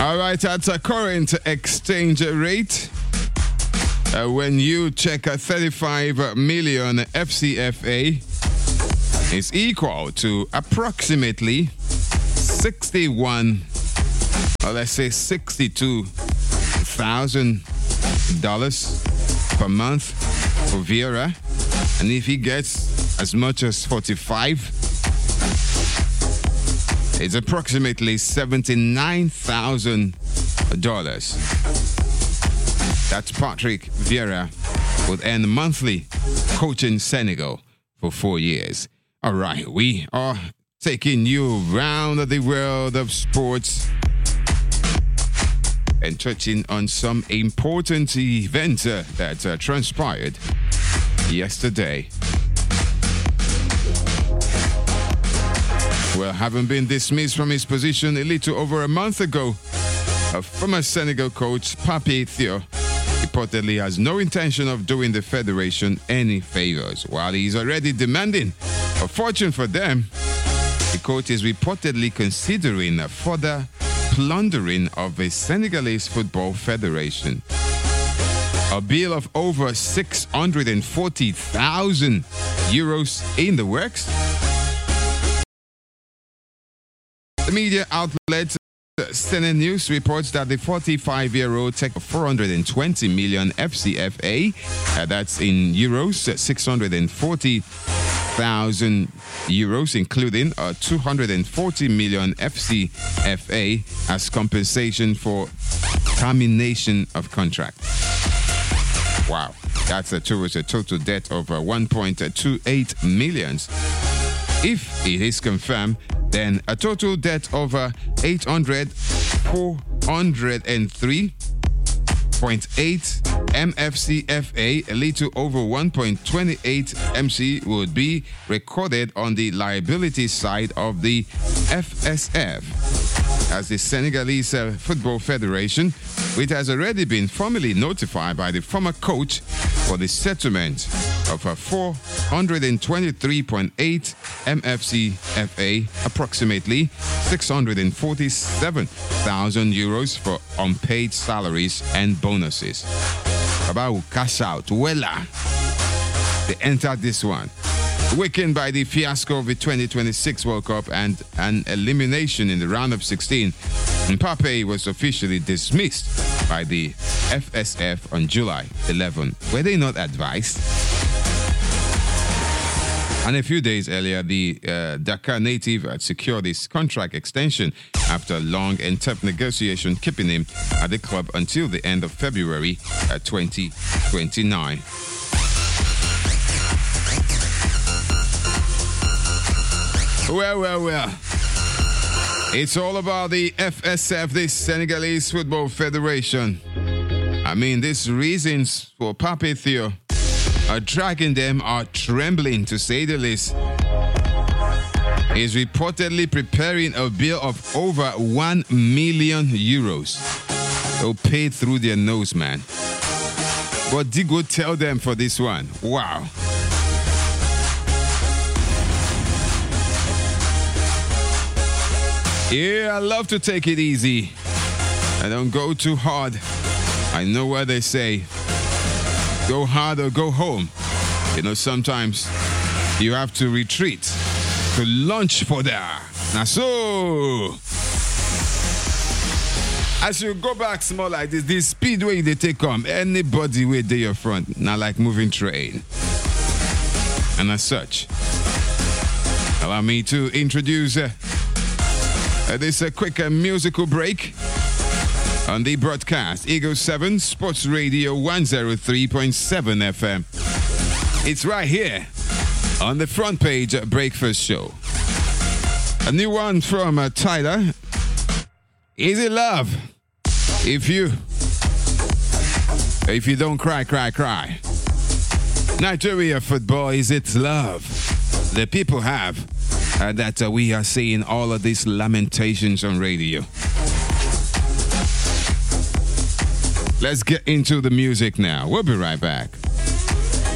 All right, at a current exchange rate, when you check a 35 million FCFA, is equal to approximately 61, or let's say $62,000 per month for Vieira. And if he gets as much as 45, it's approximately $79,000. That's Patrick Vieira would earn monthly coaching Senegal for 4 years. All right, we are taking you around the world of sports and touching on some important events that transpired yesterday. Well, having been dismissed from his position a little over a month ago, former Senegal coach Pape Thiaw reportedly has no intention of doing the federation any favors. While he's already demanding a fortune for them, the coach is reportedly considering a further plundering of the Senegalese Football Federation. A bill of over 640,000 euros in the works. The media outlet CNN News reports that the 45-year-old took 420 million FCFA, that's in euros, 640,000 euros, including a 240 million FCFA as compensation for termination of contract. Wow, that's towards a total debt of 1.28 million. If it is confirmed, then a total debt of 403.8 MFCFA, a little over 1.28 MC, would be recorded on the liability side of the FSF. As the Senegalese Football Federation, which has already been formally notified by the former coach for the settlement of 423.8 MFCFA, approximately 647,000 euros for unpaid salaries and bonuses. About cash out, Wella, they entered this one. Weakened by the fiasco of the 2026 World Cup and an elimination in the round of 16, Mbappe was officially dismissed by the FSF on July 11. Were they not advised? And a few days earlier, the Dakar native had secured his contract extension after a long and tough negotiation, keeping him at the club until the end of February 2029. Well. It's all about the FSF, the Senegalese Football Federation. I mean, these reasons for Pape Thiaw are dragging them are trembling, to say the least. He's reportedly preparing a bill of over 1 million euros. They'll pay through their nose, man. What did God tell them for this one? Wow. Yeah, I love to take it easy. I don't go too hard. I know what they say. Go hard or go home. You know, sometimes you have to retreat to launch for there. Now, so as you go back small like this, the speed way they take on anybody with their front, not like moving train. And as such, allow me to introduce this quick musical break on the broadcast. Eagle 7 Sports Radio 103.7 FM. It's right here on the front page Breakfast Show. A new one from Tyler. Easy love. If you don't cry, cry, cry. Nigeria football, is it love the people have that we are seeing all of these lamentations on radio? Let's get into the music now. We'll be right back.